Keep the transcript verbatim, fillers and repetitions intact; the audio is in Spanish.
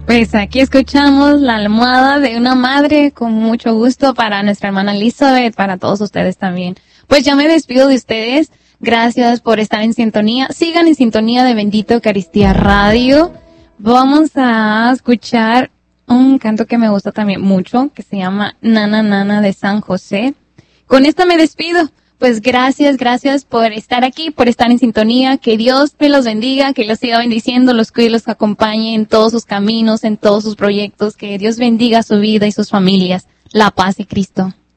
Pues aquí escuchamos la almohada de una madre con mucho gusto para nuestra hermana Elizabeth, para todos ustedes también. Pues ya me despido de ustedes. Gracias por estar en sintonía. Sigan en sintonía de Bendito Eucaristía Radio. Vamos a escuchar un canto que me gusta también mucho, que se llama Nana Nana de San José. Con esta me despido. Pues gracias, gracias por estar aquí, por estar en sintonía. Que Dios te los bendiga, que los siga bendiciendo, los cuide, los acompañe en todos sus caminos, en todos sus proyectos. Que Dios bendiga su vida y sus familias. La paz de Cristo.